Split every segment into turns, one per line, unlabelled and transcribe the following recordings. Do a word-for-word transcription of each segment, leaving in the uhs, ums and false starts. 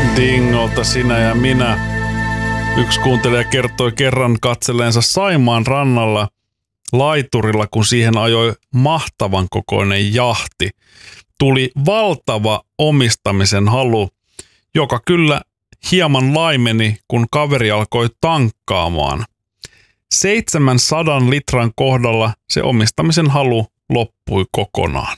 Dingolta Sinä ja minä. Yksi kuuntelija kertoi kerran katselleensa Saimaan rannalla laiturilla, kun siihen ajoi mahtavan kokoinen jahti. Tuli valtava omistamisen halu, joka kyllä hieman laimeni, kun kaveri alkoi tankkaamaan. seitsemänsadan litran kohdalla se omistamisen halu loppui kokonaan.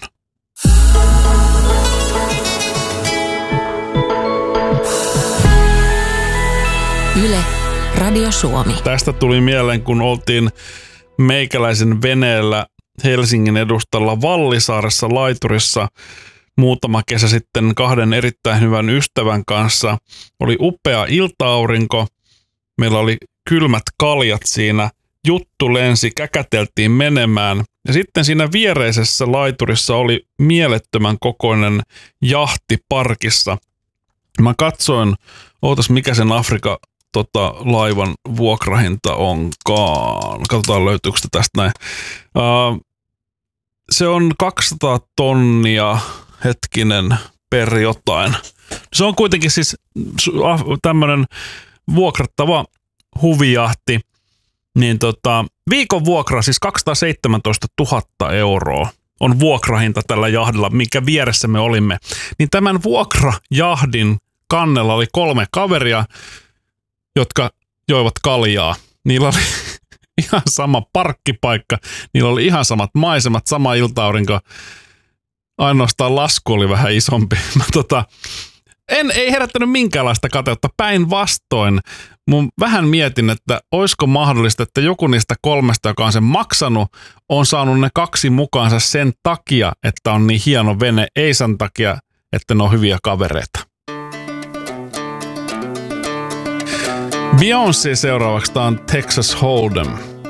Yle, Radio Suomi.
Tästä tuli mieleen, kun oltiin meikäläisen veneellä Helsingin edustalla Vallisaaressa laiturissa muutama kesä sitten kahden erittäin hyvän ystävän kanssa. Oli upea ilta-aurinko, meillä oli kylmät kaljat siinä, juttu lensi, käkäteltiin menemään. Ja sitten siinä viereisessä laiturissa oli mielettömän kokoinen jahti parkissa. Mä katsoin, ootas mikä sen Afrikan tota, laivan vuokrahinta onkaan. Katsotaan löytyykö sitä tästä näin. Uh, se on kaksisataa tonnia, hetkinen, per jotain. Se on kuitenkin siis tämmönen vuokrattava huvijahti. Niin tota, viikon vuokra, siis kaksisataaseitsemäntoistatuhatta euroa on vuokrahinta tällä jahdilla, minkä vieressä me olimme. Niin tämän vuokrajahdin kannella oli kolme kaveria, jotka joivat kaljaa. Niillä oli ihan sama parkkipaikka, niillä oli ihan samat maisemat, sama ilta-aurinko. Ainoastaan lasku oli vähän isompi. Mä tota, en, ei herättänyt minkäänlaista kateutta, päinvastoin. Mun vähän mietin, että olisiko mahdollista, että joku niistä kolmesta, joka on sen maksanut, on saanut ne kaksi mukaansa sen takia, että on niin hieno vene, ei sen takia, että ne on hyviä kavereita. Beyoncé seuraavaksi, tää on Texas Hold'em.